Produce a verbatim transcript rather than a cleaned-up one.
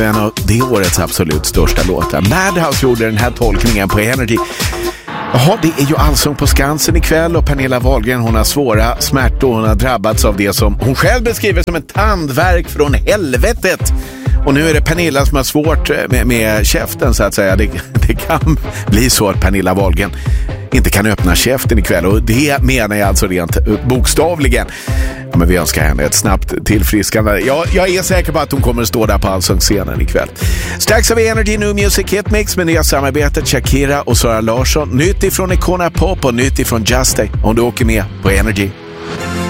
En av det årets absolut största låtar. Madhouse gjorde den här tolkningen på Energy. Jaha, det är ju Allsång på Skansen ikväll och Pernilla Wahlgren, hon har svåra smärtor. Hon har drabbats av det som hon själv beskriver som en tandvärk från helvetet. Och nu är det Pernilla som har svårt med, med käften så att säga. Det, det kan bli så att Pernilla Wahlgren inte kan öppna käften ikväll. Och det menar jag alltså rent bokstavligen. Ja, men vi önskar henne ett snabbt tillfriskande. Jag, jag är säker på att hon kommer att stå där på Allsångsscenen ikväll. Strax har vi Energy New Music Hit Mix med nya samarbetet Shakira och Sara Larsson. Nytt ifrån Icona Pop och nytt ifrån Just Day. Om du åker med på Energy.